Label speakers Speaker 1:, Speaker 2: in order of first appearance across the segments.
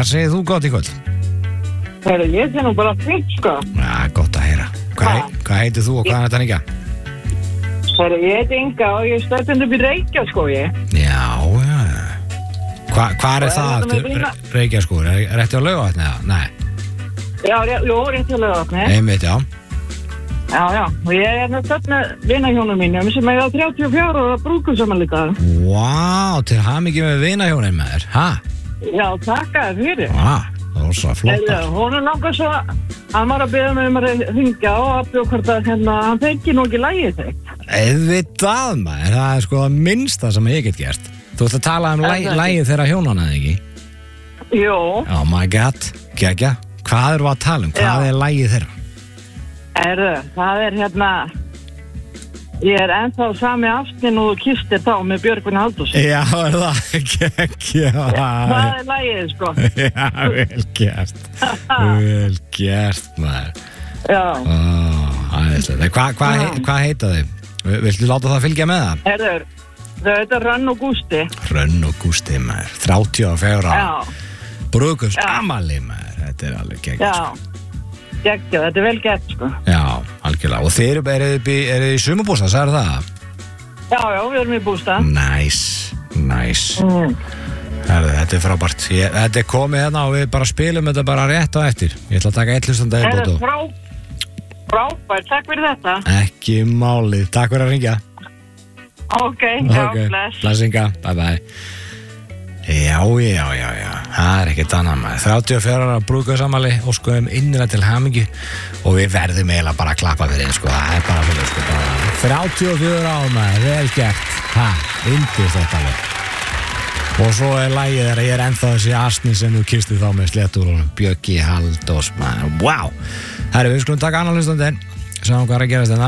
Speaker 1: Hvað segir þú gott í kvöld?
Speaker 2: Herru, ég sé nú bara fint, sko.
Speaker 1: Já, gott að heyra. Hvað heitir þú og hvað er þetta nýga?
Speaker 2: Herru, ég heiti Inga og ég stöðum upp í Reykjaskógi.
Speaker 1: Já. Hvað er það aftur? Reykjaskógur? Er rétti á Laugavatni eða? Nei.
Speaker 2: Já, rétti á Laugavatni.
Speaker 1: Einmitt, já.
Speaker 2: Já, og ég er stödd með vinahjónum mínum sem eiga 34 ára brúðkaupsafmæli í dag.
Speaker 1: Vá, til hamingju með vinahjónin með þér, ha?
Speaker 2: Já, takk að fyrir.
Speaker 1: Rosa flottar.
Speaker 2: Hún langar svo, hann var að biðja mig að hringja og að bjóða hvort að hann fengi nú ekki lagið þig.
Speaker 1: Auðvitað maður, það er sko það minnsta sem ég get gert. Þú ætti að tala um lagið þeirra hjónana, ekki?
Speaker 2: Jú.
Speaker 1: Oh my god, gegja. Hvað eru að tala um? Hvað er lagið þeirra?
Speaker 2: Það er ég er ennþá sami ástin og kistir þá með Björgvin Halldórsson.
Speaker 1: Já, er það geggja.
Speaker 2: Það er lagið, sko.
Speaker 1: Já, vel gert. Vel gert, maður.
Speaker 2: Já.
Speaker 1: Æðislega. Hvað heita þið? Viltu láta það fylgja með það?
Speaker 2: Þau heita Hrönn og Gústi. Hrönn
Speaker 1: og Gústi, maður. 34 ára.
Speaker 2: Já.
Speaker 1: Brúðkaupsafmæli, maður. Þetta er alveg geggja, sko.
Speaker 2: Geggja, þetta er vel gert, sko.
Speaker 1: Já, algjörlega. Og þeir eru í sumarbústað, sagði það?
Speaker 2: Já, við erum í bústað.
Speaker 1: Nice. Þetta er frábært. Þetta er komið hérna og við bara spilum þetta bara rétt á eftir. Ég ætla að taka 1 hlustandi viðbót.
Speaker 2: Frábært, takk fyrir þetta.
Speaker 1: Ekki málið, takk fyrir að ringja.
Speaker 2: Ok, bless.
Speaker 1: Blessinga, bye. Já, það er ekkert annað maður. 34 ára brúðkaupsafmæli og skoðum innilega til hamingju og við verðum eiginlega bara að klappa fyrir þið, sko. Það er bara fyrir, sko, 34 ára maður, vel gert. Yndist þetta alveg. Og svo er lagið þegar ég er ennþá þessi asni sem þú kistið þá með sléttúrunum, Bjöggi Halldórs, maður. Wow! Herri, við skulum taka annan hlustandinn. Sjáum hvað er að gerast þetta.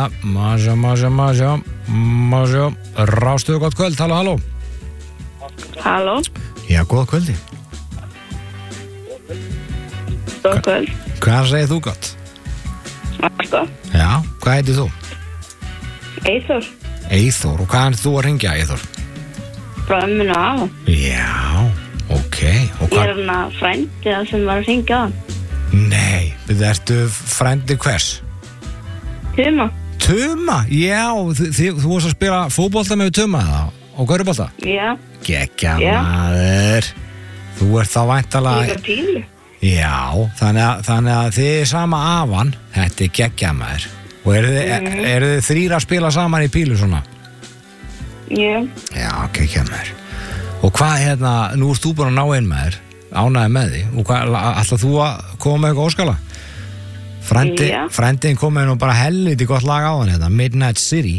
Speaker 1: Másjó. Rástuðu gott kvöld, halló.
Speaker 3: Halló.
Speaker 1: Já, góða kvöldi.
Speaker 3: Góða kvöld.
Speaker 1: Hvað segir þú gott?
Speaker 3: Marta.
Speaker 1: Já, hvað heitir þú?
Speaker 3: Eyþór.
Speaker 1: Eyþór, og hvað er þú að ringja, Eyþór?
Speaker 3: Frá ömmun og afa.
Speaker 1: Já, ok.
Speaker 3: Ég er frændi það sem var að ringja á hann.
Speaker 1: Nei, ertu frændi hvers?
Speaker 3: Tuma.
Speaker 1: Tuma? Já, þú varst að spila fótbolta með Tuma eða? Og körfubolta?
Speaker 3: Já.
Speaker 1: Geggja maður. Þú ert þá væntalega...
Speaker 3: Ég er pílu.
Speaker 1: Já, þannig að þið er sama afan. Þetta er geggja maður. Og eru þið 3 að spila saman í pílu svona?
Speaker 3: Já.
Speaker 1: Já, geggja maður. Og hvað nú ert þú bara að ná inn maður, ánæði með því. Og hvað, ætlar þú að koma með eitthvað óskala? Frændiðin kom með nú bara helviti gott lag á hann, Midnight City.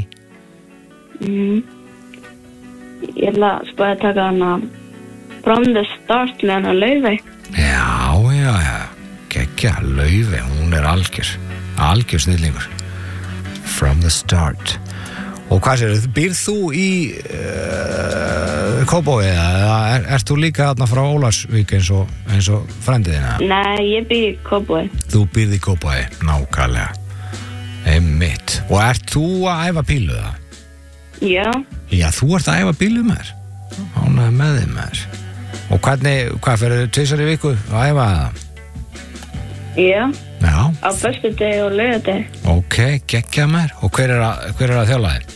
Speaker 3: Ég ætla að spæða að taka hana From the Start með hana Laufey.
Speaker 1: Já, geggja, Laufey, hún er algjör snillingur. From the Start. Og hvað sér, býrð þú í Kópavogi eða ert þú líka þarna frá Ólafsvík eins og frændiðina?
Speaker 3: Nei, ég býr í Kópavogi.
Speaker 1: Þú býrð í Kópavogi, nákvæmlega. Einmitt. Og ert þú að æfa pílu það?
Speaker 3: Já.
Speaker 1: Já, þú ert að æfa bílu maður. Ánægði með þig maður. Og hvað ferðu 2 í viku að æfa það?
Speaker 3: Já.
Speaker 1: Já.
Speaker 3: Á föstudegi og laugardegi.
Speaker 1: Ok, geggja maður. Og hver er að þjálfa þig?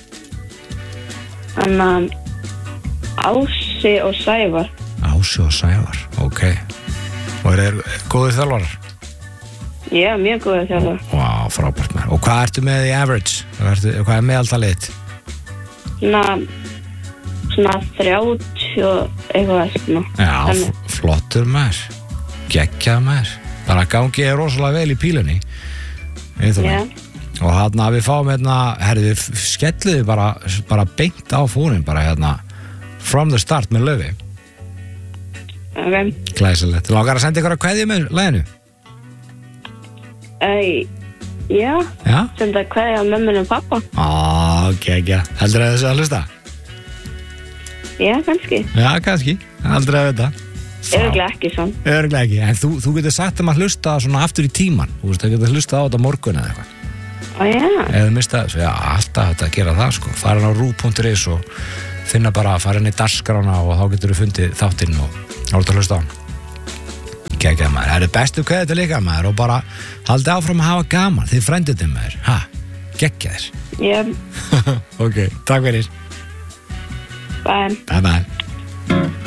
Speaker 3: Ási og Sævar.
Speaker 1: Ási og Sævar, ok. Og eru góðir þjálfarar?
Speaker 3: Já, mjög góðir þjálfarar.
Speaker 1: Vá, frábært maður. Og hvað ertu með í average? Hvað er meðaltalið þitt?
Speaker 3: Svona 30 og eitthvað.
Speaker 1: Já, flottur maður. Geggjað maður. Þannig að gangi er rosalega vel í pílunni.
Speaker 3: Já.
Speaker 1: Og við fáum við skelluði bara beint á fónin bara From the Start með Laufey.
Speaker 3: Ok.
Speaker 1: Glæsilegt. Þú langar að senda ykkur að kveðja með laginu?
Speaker 3: Já. Senda kveðja á mömmun og pappa.
Speaker 1: Geggja. Heldur þessu að hlusta?
Speaker 3: Já, kannski.
Speaker 1: Já, kannski. Aldrei að vita.
Speaker 3: Örugglega ekki svona.
Speaker 1: Örugglega ekki. En þú getur sagt að hlusta svona aftur í tíman. Þú veist, það getur hlusta á þetta morgun eða eitthvað.
Speaker 3: Já.
Speaker 1: Eða mista þessu. Já, alltaf þetta að gera það, sko. Fara inn á ru.is og finna bara, fara inn í dagskrána og þá getur þú fundið þáttinn og átt að hlusta á hann. Gekkjað maður, það eru bestu kveðið til líka maður og bara haldið áfram að hafa gaman, þið frænduðið maður, gekkjaðir.
Speaker 3: Yep.
Speaker 1: Ok, takk fyrir.
Speaker 3: Bye.
Speaker 1: Bye bye.